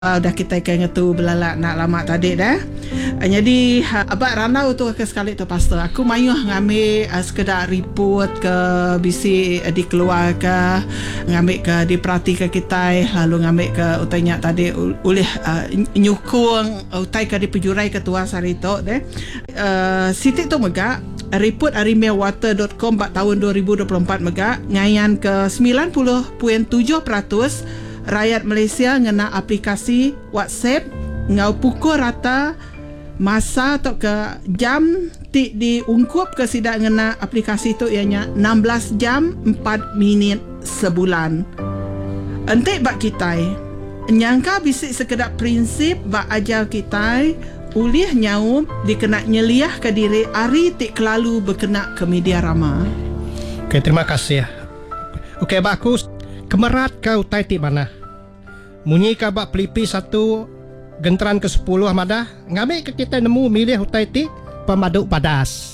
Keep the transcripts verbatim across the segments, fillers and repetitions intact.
Uh, dah kita kena tu belalak nak lama tadi dah. Uh, jadi uh, abang ranau tu ke sekali tu pastor. Aku mayuh ngambil uh, sekedar report ke bisi uh, dikeluar ke, ngambil ke diperhati ke kita, lalu ngambil ke utanya tadi oleh uh, nyukung utai ke di pejurai ketua sarito deh. Uh, Siti tu megak report arimewater dot com bak tahun dua ribu dua puluh empat megak ngayan ke sembilan puluh perpuluhan tujuh peratus rakyat Malaysia ngena aplikasi WhatsApp ngau pukul rata masa atau ke jam ti diungkup ke sidak ngena aplikasi tu ianya enam belas jam empat minit sebulan. Entik bak kita nyangka bisik sekedar prinsip bak ajar kita ulih nyau dikena nyeliah ke diri ari ti kelalu berkena ke media rama. Okay, terima kasih. Okey, bagus. Kemerat kau tai ti mana? Munyi ka bak pelipi satu genteran ke sepuluh amadah. Ngambil ke kita nemu milih utai ti pemaduk padas.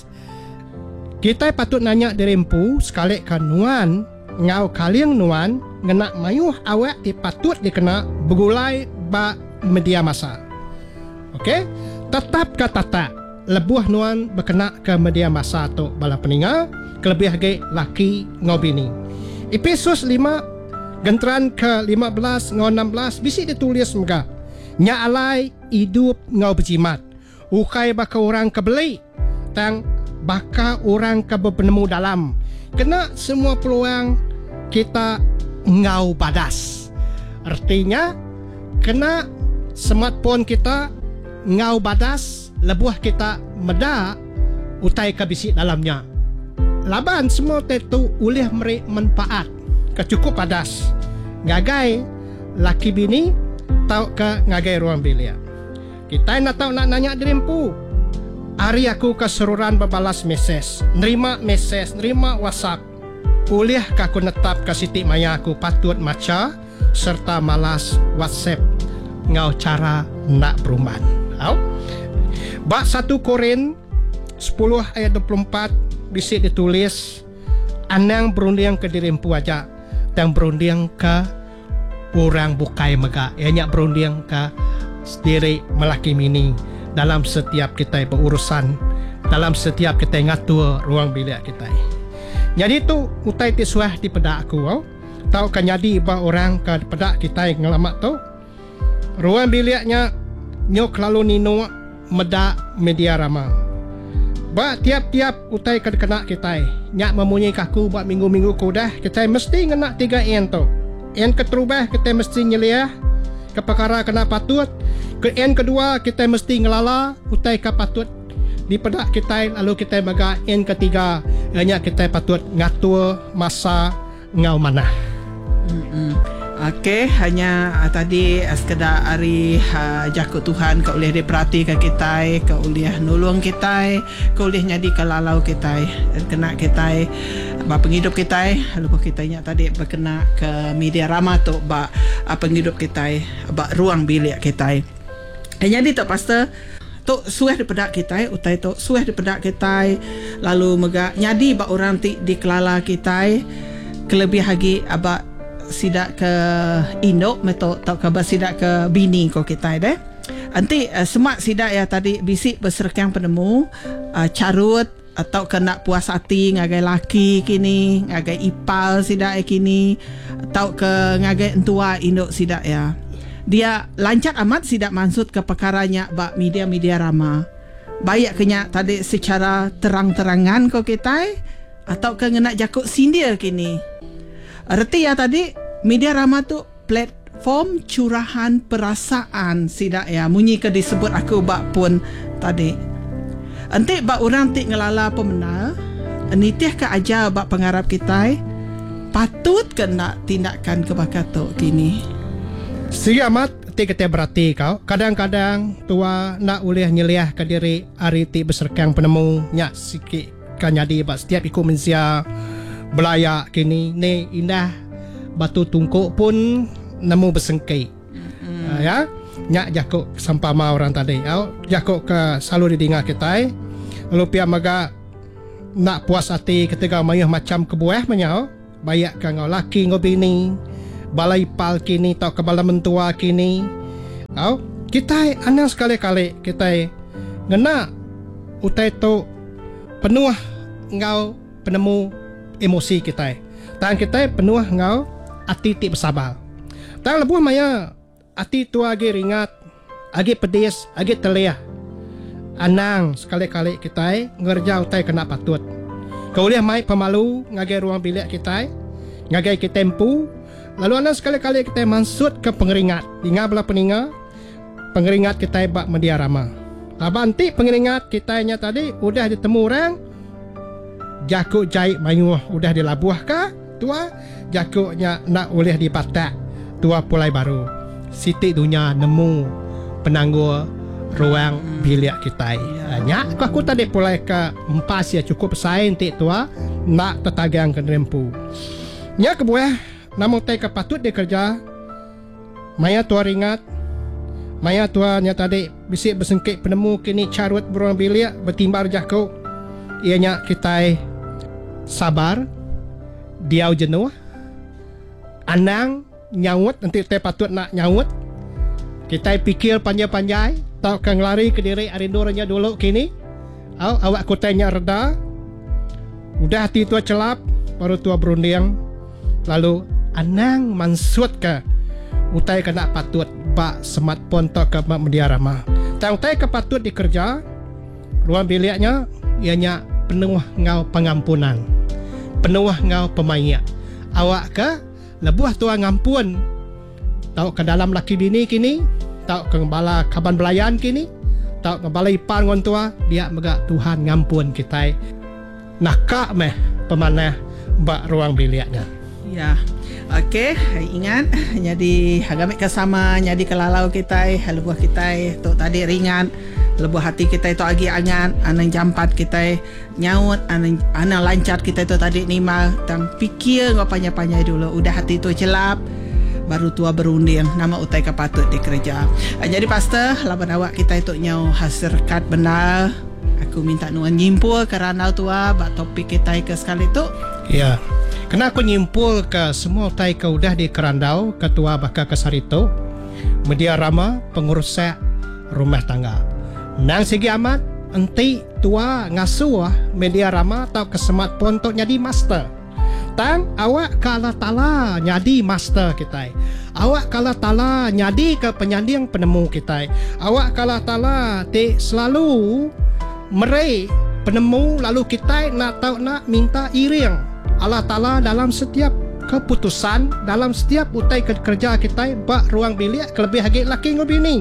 Kita patut nanya diri empu sekali kan nuan ngau kaliang nuan ngena mayuh awak ti patut dikena begulai ba media masa. Okey? Tetap ke tata lebuh nuan berkena ke media masa tu bala peningal kelebih lagi laki ngau bini. Efesus lima genteran ke lima belas ngau enam belas bisik ditulis megah nya alai hidup ngau berjimat ukai baka orang kebeli tang baka orang ke berpenemu dalam kena semua peluang kita ngau badas. Artinya kena smartphone kita ngau badas lebuh kita meda utai ke bisik dalamnya. Laban semua itu ulih meri manfaat kecukup padas ngagai laki bini tau ke ngagai ruang bilik. Kita nak tahu nak nanya diri empu hari aku keseruran berbalas mesej, nerima mesej, nerima WhatsApp ulih ke aku netap ke siti maya aku patut maca serta malas WhatsApp ngau cara nak perumahan. Au bak satu Korin sepuluh ayat dua puluh empat bisik ditulis anang berunding ke diri empu aja dan berunding ke orang bukai mega ianya berunding ke diri melaki mini dalam setiap kita berurusan, dalam setiap kita ngatur ruang bilik kita. Jadi tu utai tisuah di pedak aku oh. Tahu kan jadi ba orang ke pedak kita yang ngelamat tu ruang biliknya nyok lalu nino meda media rama. Ba tiap-tiap utai kena kita nyak memunyi kaku buat minggu-minggu kudah kita mesti ngena tiga en tu. En keterubah kita mesti nyeliah ke perkara kena patut. Ke en kedua kita mesti ngelala utai ke patut di pedak kita lalu kita baga en ketiga hanya kita patut ngatur masa ngau mana. Hmm. Okey, hanya uh, tadi uh, sekedar hari uh, jakut Tuhan ke oleh diperhati ke kita, ke oleh nulung kita, ke oleh nyadi ke lalau kita, kena kita ba penghidup kita, lupa kita nya tadi berkena ke media rama tu ba uh, penghidup kita, ba ruang bilik kita. Hanya di tu pastor tu suah daripada kita, utai tu suah daripada kita, lalu mega nyadi ba orang ti di kelala kita, kelebih lagi aba sidak ke induk meto tau ke sidak ke bini ko kita deh. Nanti uh, semak sidak ya tadi bisik berserkang penemu uh, carut atau kena puas hati ngagai laki kini, ngagai ipal sidak kini, atau ke ngagai entua induk sidak ya. Dia lancar amat sidak maksud ke perkaranya bak media-media rama. Bayak kenya tadi secara terang-terangan ko kita atau ke ngena jakut sindir kini. Arti ya tadi media rama tu platform curahan perasaan sidak ya munyi ke disebut aku bak pun tadi. Nanti bak orang tik ngelala pemenal nitih ke aja bak pengarap kita patut kena tindakan kebakato kini. Si amat ti kita berarti kau kadang-kadang tua nak ulih nyeliah ke diri hari ti berserkang penemu nyak sikit kan jadi bak setiap ikut mensia belayak kini ni indah batu tungkuk pun nemu bersengkai. Mm-hmm. Uh, ya nyak jakuk sampama orang tadi au jakuk ke selalu didengar kita lalu pihak maga nak puas hati ketika mayuh macam kebuah menyau bayak ke ngau laki ngau bini balai pal kini tau ke bala mentua kini Au, kita anang sekali-kali kita ngena utai tu penuh ngau penemu emosi kita. Dan kita penuh ngau hati ti bersabar. Dan lebuh maya hati tu agi ringat, agi pedis, agi telia. Anang sekali-kali kita ngerja utai kena patut. Kauliah mai pemalu ngagai ruang bilik kita, ngagai kita tempu. Lalu anang sekali-kali kita mansut ke pengeringat. Ingat belah peninga, pengeringat kita bak media ramah. Labanti pengeringat kita nya tadi udah ditemu orang. Jakuk jahit mayuh udah dilabuh kah? Tua jakuknya nak boleh dipatak. Tua pulai baru. Siti dunia nemu penangguh ruang bilik kita. Ya, aku, aku tadi pulai ke empas ya cukup sain tik tua nak tetagang ke rempu. Nya kebuah namun tai ke patut dia kerja. Maya tua ringat. Maya tua nya tadi bisik bersengkit penemu kini carut beruang bilik bertimbar jakuk. Ianya kita sabar, diau jenuh, anang nyawut nanti tai patut nak nyawut. Kita pikir panjai-panjai, tak kang lari ke diri arindurnya dulu kini. Aw, awak kotanya reda. Udah hati tua celap, baru tua berunding. Lalu anang mansut ke utai kena patut bak smartphone tok ke media ramah. Tang utai ke patut dikerja, ruang biliknya ianya penuh ngau pengampunan, penuh ngau pemaya. Awak ke lebuh tua ngampun. Tahu ke dalam laki bini kini, tahu ke bala kaban belayan kini, tahu ke bala ipan ngon tua, dia megak Tuhan ngampun kita. Nakak meh pemanah bak ruang biliknya. Ya. Okey, ingat jadi hagamik kesama jadi kelalau kita, lebuh kita tu tadi ringan. Lebuh hati kita itu agi angan, anang jampat kita nyaut, anang anang lancar kita itu tadi nima, tang pikir ngau panjai-panjai dulu. Udah hati itu celap, baru tua berunding nama utai ke patut dikerja. Jadi pastor, laban awak kita itu nyau hasilkat benar. Aku minta nuan nyimpul kerana tua bak topik kita ke sekali tu. Ya. Kena aku nyimpul ke semua utai ke udah di kerandau ketua baka kesarito media rama pengurus rumah tangga. Nang segi amat enti tua ngasuh media rama atau ke smartphone untuk jadi master. Tang awak kala tala nyadi master kita. Awak kala tala nyadi ke penyanding penemu kita. Awak kala tala te selalu merai penemu lalu kita nak tahu nak minta iring. Allah Ta'ala dalam setiap keputusan, dalam setiap utai kerja kita bak ruang bilik kelebih hagi laki ngobini.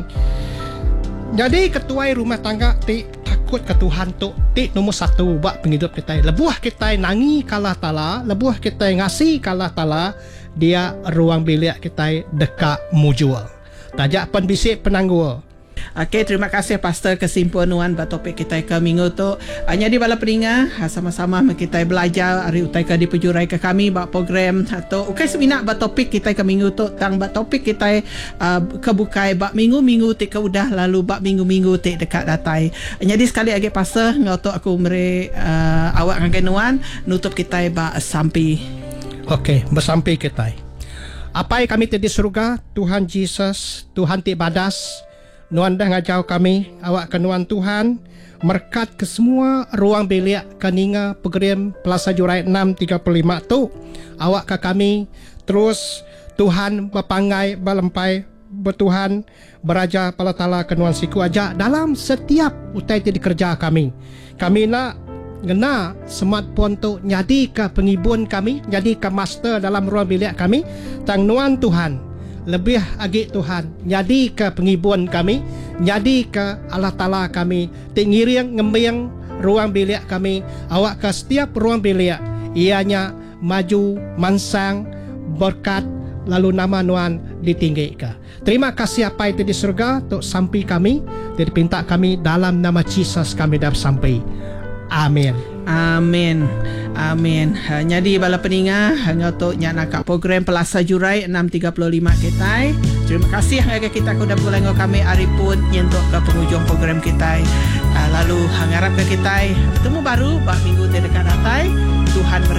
Jadi ketua rumah tangga ti takut ke Tuhan tu ti nombor satu bak penghidup kita. Lebuh kita nangi kalah Ta'ala, lebuh kita ngasih kalah Ta'ala, dia ruang bilik kita dekat mujul. Tajak pen bisik penanggul. Okey, terima kasih Pastor kesimpulan buat topik kita ke minggu tu. Hanya di bala peninga, sama-sama kita belajar hari utai ke dipujurai ke kami buat program atau ukai seminak buat topik kita ke minggu tu. Tang buat topik kita uh, kebukai buat minggu-minggu tik ke udah lalu buat minggu-minggu tik dekat datai. Jadi sekali lagi Pastor ngotok aku beri uh, awak ngagai nuan nutup kita buat sampai. Okey, bersampai kita. Apa yang kami di surga, Tuhan Yesus, Tuhan ti badas. Nuan dah ngajau kami, awak ke nuan Tuhan, merkat ke semua ruang bilik keninga program Plaza Jurai enam tiga puluh lima tu. Awak ke kami, terus Tuhan berpangai, berlempai, bertuhan, beraja palatala ke nuan siku aja dalam setiap utai di kerja kami. Kami nak ngena smartphone tu nyadi ke pengibun kami, nyadi ke master dalam ruang bilik kami, tang nuan Tuhan. Lebih agi Tuhan nyadi ke pengibun kami, nyadi ke Allah Ta'ala kami, tingiring ngembiang ruang bilik kami. Awak ke setiap ruang bilik ianya maju mansang berkat lalu nama nuan ditinggi ke. Terima kasih apa itu di surga untuk sampai kami, dipinta kami dalam nama Yesus kami dapat sampai. Amin. Amin. Amin. Jadi bala peninga hanya untuk nyanakan program Plaza Jurai enam tiga puluh lima kita. Terima kasih hangga kita kuda pulang kami hari pun nyentuk ke penghujung program kita. Lalu harap ke kita bertemu baru bak minggu dekat datai. Tuhan